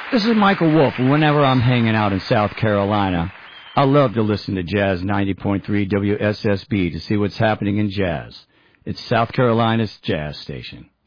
This is Michael Wolf, and whenever I'm hanging out in South Carolina, I love to listen to Jazz 90.3 WSSB to see what's happening in jazz. It's South Carolina's jazz station.